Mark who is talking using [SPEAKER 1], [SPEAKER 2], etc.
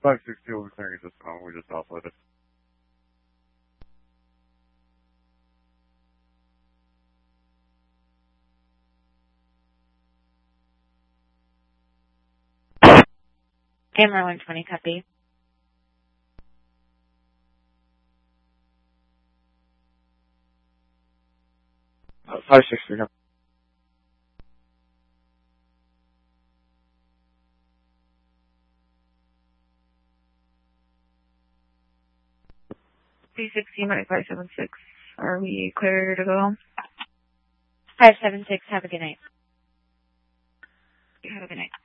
[SPEAKER 1] 560 over clearing at this time. We just offloaded.
[SPEAKER 2] Camera 120, copy.
[SPEAKER 1] Uh, 560, copy.
[SPEAKER 3] C16 by 576. Are we clear to go?
[SPEAKER 2] 576, have a good night.
[SPEAKER 3] Have a good night.